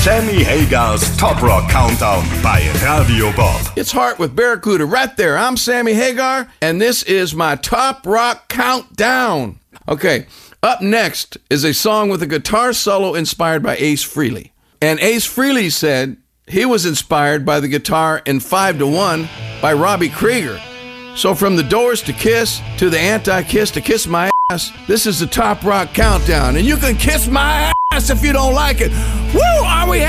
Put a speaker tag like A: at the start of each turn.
A: Sammy Hagars Top Rock Countdown bei Radio Bob.
B: It's Heart with Barracuda right there. I'm Sammy Hagar, and this is my Top Rock Countdown. Okay, up next is a song with a guitar solo inspired by Ace Frehley. And Ace Frehley said he was inspired by the guitar in 5 to 1 by Robbie Krieger. So from the Doors to Kiss to the Anti-Kiss to Kiss My Ass, this is the Top Rock Countdown. And you can kiss my ass if you don't like it. Woo! Are we